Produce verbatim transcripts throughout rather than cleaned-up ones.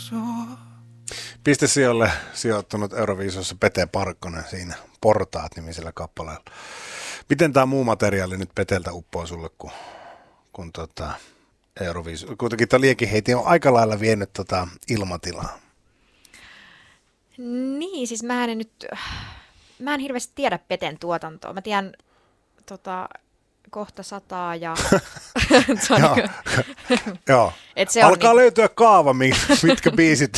sua. Pistesijoille sijoittunut Euroviisussa Pete Parkkonen siinä Portaat-nimisellä kappaleella. Miten tämä muu materiaali nyt Peteltä uppoo sulle, kun, kun tota Euroviisu? Kuitenkin tämä liekiheiti on aika lailla vienyt tota ilmatilaa. Niin, siis mä en nyt, mä en hirveästi tiedä Peten tuotantoa. Mä tiedän tota, kohta sataa ja... Joo, joo. Et se alkaa niin... löytyä kaava, mitkä biisit...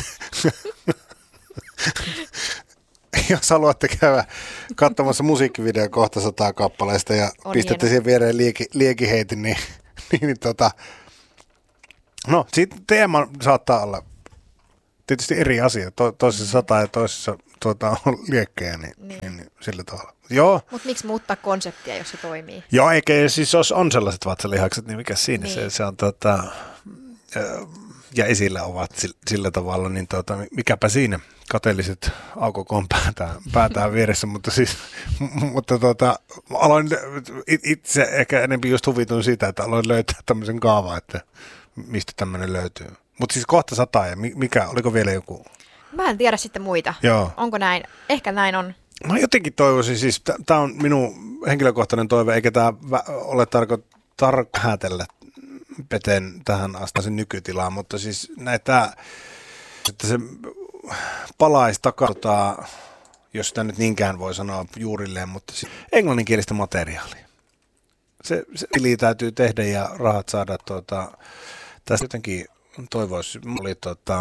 Jos haluatte käydä katsomassa musiikkivideon kohta sataa kappaleesta ja on pistätte hieno. Siihen viereen lieki, liekiheitin, niin, niin, niin tota... No, siitä teema saattaa olla tietysti eri asia. To, toisessa sataa ja toisessa tuota, on liekkejä, niin, niin. Niin, niin sillä tavalla. Joo. Mutta miksi muuttaa konseptia, jos se toimii? Joo, eikä siis jos on sellaiset vatsalihakset, niin mikä siinä niin. se, se on tota... ja esillä ovat sillä tavalla, niin tuota, mikäpä siinä kateelliset aukokon päätään, päätään vieressä, mutta siis, mutta tuota, aloin itse ehkä enemmän just huvitun siitä, että aloin löytää tämmöisen kaavan, että mistä tämmöinen löytyy. Mutta siis kohta sataa ja mikä, oliko vielä joku? Mä en tiedä sitten muita. Joo. Onko näin? Ehkä näin on. Mä jotenkin toivoisin, siis tämä on minun henkilökohtainen toive, eikä tämä ole tarko tarkka häätellä Peten tähän astaisen nykytilaan, mutta siis näitä, että se palaisi takaa, jos sitä nyt niinkään voi sanoa juurilleen, mutta siis englanninkielistä materiaalia. Se, se tili täytyy tehdä ja rahat saada tuota, tästä jotenkin toivoisi, oli tuota,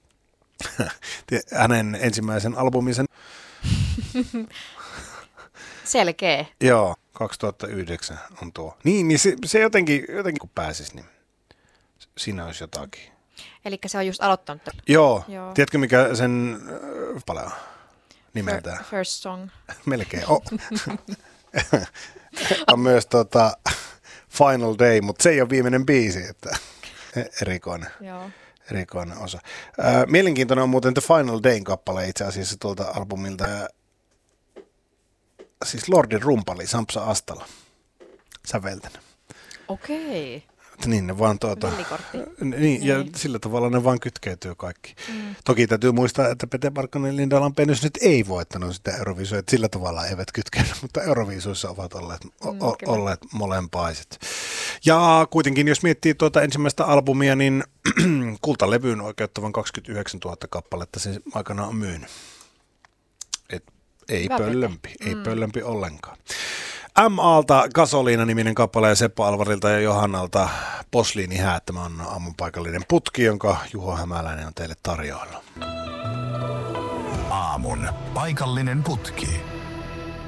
hänen ensimmäisen albuminsa. Selkeä. Joo, kaksituhattayhdeksän on tuo. Niin, niin se, se jotenkin, jotenkin kun pääsisi, niin siinä olisi jotakin. Eli se on just aloittanut. Joo. Joo. Tiedätkö mikä sen äh, paljon nimeltään? First song. Melkein. Oh. On myös tota, Final Day, mutta se ei ole viimeinen biisi, että erikoinen. Joo. Erikoinen osa. Äh, mielenkiintoinen on muuten The Final Dayn kappale itse asiassa tuolta albumilta. Äh, siis Lordin rumpali Sampsa Astala säveltänyt. Okei. Niin ne vaan tuota... Villikortti. Niin, ja niin. Sillä tavalla ne vaan kytkeytyy kaikki. Mm. Toki täytyy muistaa, että Pete Parkkonen ja Linda Lampenius nyt ei voittanut sitä Euroviisua, että sillä tavalla eivät kytkeydy, mutta Euroviisuissa ovat olleet, o- mm, olleet molempaiset. Ja kuitenkin, jos miettii tuota ensimmäistä albumia, niin kultalevyyn oikeuttavan kaksikymmentäyhdeksäntuhatta kappaletta se aikanaan on myynyt. Et ei Hyvä pöllömpi, pete. ei mm. pöllömpi ollenkaan. M A:lta Gasoliina-niminen kappale ja Seppo Alvarilta ja Johannalta Posliinihäät. Tämä on aamun paikallinen putki, jonka Juho Hämäläinen on teille tarjoillut. Aamun paikallinen putki.